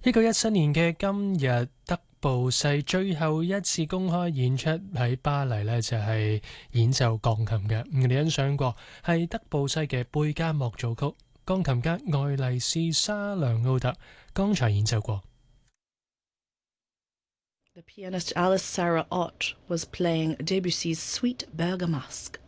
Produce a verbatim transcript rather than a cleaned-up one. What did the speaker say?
一九一七年嘅今日，德布西最後一次公開演出喺巴黎呢，就係演奏鋼琴嘅。我哋欣賞過係德布西嘅貝加莫組曲，鋼琴家愛麗絲莎良奧特剛才演奏過。 The pianist Alice Sarah Ott was playing Debussy's Sweet Bergamasque.